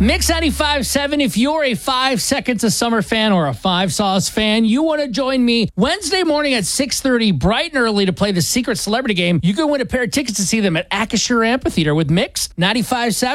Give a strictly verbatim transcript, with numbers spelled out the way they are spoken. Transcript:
Mix ninety-five point seven, if you're a Five Seconds of Summer fan or a Five Sauce fan, you want to join me Wednesday morning at six thirty, bright and early, to play the Secret Celebrity Game. You can win a pair of tickets to see them at Acrisure Amphitheater with Mix ninety-five point seven.